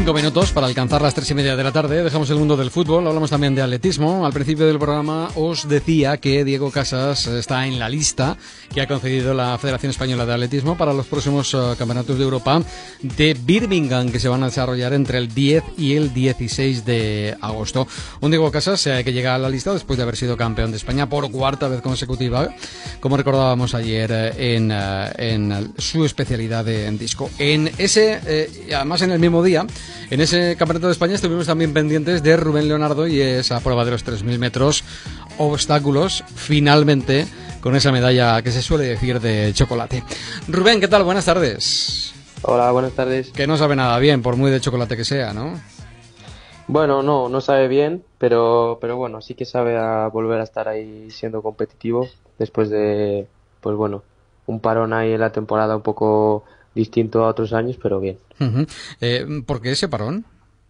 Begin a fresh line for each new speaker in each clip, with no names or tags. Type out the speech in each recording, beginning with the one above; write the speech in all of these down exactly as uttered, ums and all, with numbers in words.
Cinco minutos para alcanzar las tres y media de la tarde. Dejamos el mundo del fútbol, hablamos también de atletismo. Al principio del programa os decía que Diego Casas está en la lista que ha concedido la Federación Española de Atletismo para los próximos uh, campeonatos de Europa de Birmingham, que se van a desarrollar entre el diez y el dieciséis de agosto. Un Diego Casas eh, que llega a la lista después de haber sido campeón de España por cuarta vez consecutiva, como recordábamos ayer eh, en, uh, en su especialidad de, en disco. En ese, eh, además en el mismo día, en ese Campeonato de España estuvimos también pendientes de Rubén Leonardo y esa prueba de los tres mil metros obstáculos, finalmente con esa medalla que se suele decir de chocolate. Rubén, ¿qué tal? Buenas tardes.
Hola, buenas tardes.
Que no sabe nada bien, por muy de chocolate que sea, ¿no?
Bueno, no, no sabe bien, pero, pero bueno, sí que sabe a volver a estar ahí siendo competitivo después de, pues bueno, un parón ahí en la temporada un poco distinto a otros años, pero bien.
Uh-huh. Eh, ¿Por qué ese parón?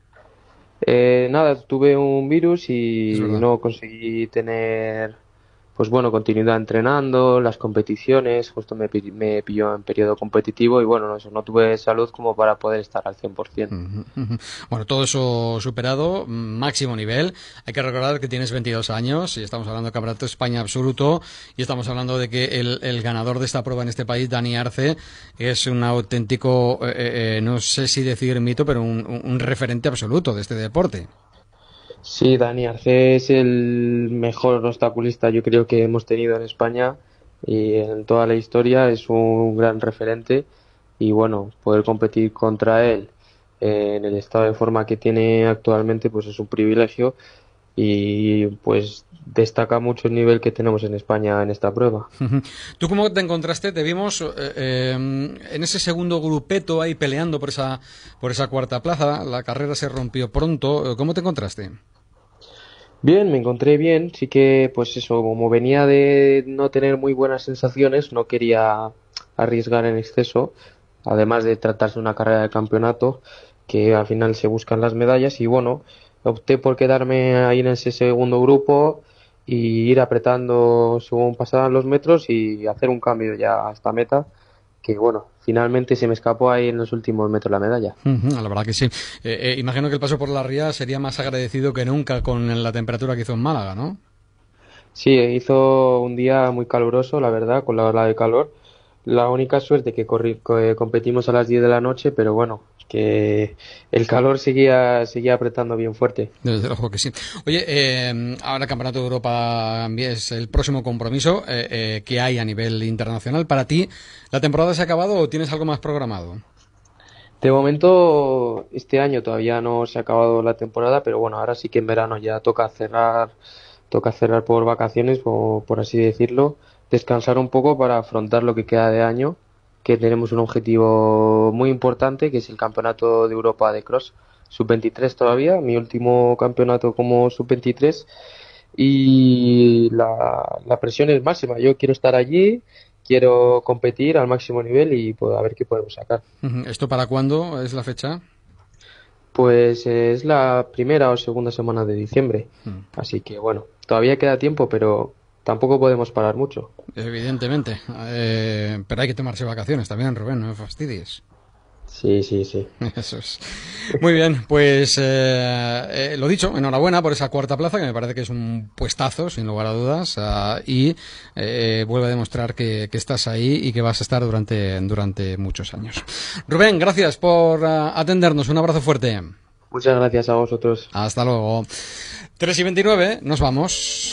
Eh, nada, tuve un virus y no conseguí tener, pues bueno, continuidad entrenando, las competiciones, justo me, me pilló en periodo competitivo y bueno, no, eso, no tuve salud como para poder estar al cien por ciento.
Uh-huh, uh-huh. Bueno, todo eso superado, máximo nivel. Hay que recordar que tienes veintidós años y estamos hablando de Campeonato de España absoluto y estamos hablando de que el, el ganador de esta prueba en este país, Dani Arce, es un auténtico, eh, eh, no sé si decir mito, pero un, un referente absoluto de este deporte.
Sí, Dani Arce es el mejor obstaculista yo creo que hemos tenido en España y en toda la historia, es un gran referente y bueno, poder competir contra él eh, en el estado de forma que tiene actualmente pues es un privilegio y pues destaca mucho el nivel que tenemos en España en esta prueba.
¿Tú cómo te encontraste? Te vimos eh, eh, en ese segundo grupeto ahí peleando por esa, por esa cuarta plaza, la carrera se rompió pronto, ¿cómo te encontraste?
Bien, me encontré bien, sí que pues eso, como venía de no tener muy buenas sensaciones, no quería arriesgar en exceso, además de tratarse de una carrera de campeonato, que al final se buscan las medallas y bueno, opté por quedarme ahí en ese segundo grupo y ir apretando según pasaban los metros y hacer un cambio ya hasta meta, que bueno, finalmente se me escapó ahí en los últimos metros la medalla.
Uh-huh, la verdad que sí. Eh, eh, imagino que el paso por la ría sería más agradecido que nunca con la temperatura que hizo en Málaga, ¿no?
Sí, hizo un día muy caluroso, la verdad, con la ola de calor. La única suerte que corri que competimos a las diez de la noche, pero bueno, que el calor seguía seguía apretando bien fuerte.
Desde luego que sí. Oye, eh, ahora Campeonato de Europa es el próximo compromiso eh, eh, que hay a nivel internacional. Para ti, ¿la temporada se ha acabado o tienes algo más programado?
De momento, este año todavía no se ha acabado la temporada, pero bueno, ahora sí que en verano ya toca cerrar, toca cerrar por vacaciones, por, por así decirlo, descansar un poco para afrontar lo que queda de año, que tenemos un objetivo muy importante, que es el Campeonato de Europa de Cross, sub veintitrés todavía, mi último campeonato como sub veintitrés, y la, la presión es máxima, yo quiero estar allí, quiero competir al máximo nivel y pues, a ver qué podemos sacar.
¿Esto para cuándo es la fecha?
Pues eh, es la primera o segunda semana de diciembre, mm. así que bueno, todavía queda tiempo, pero tampoco podemos parar mucho.
Evidentemente, eh, pero hay que tomarse vacaciones también, Rubén, no me fastidies.
Sí, sí, sí.
Eso es. Muy bien, pues eh, eh, lo dicho, enhorabuena por esa cuarta plaza, que me parece que es un puestazo, sin lugar a dudas, uh, y eh, vuelve a demostrar que, que estás ahí y que vas a estar durante, durante muchos años. Rubén, gracias por uh, atendernos, un abrazo fuerte.
Muchas gracias a vosotros.
Hasta luego. tres y veintinueve, nos vamos.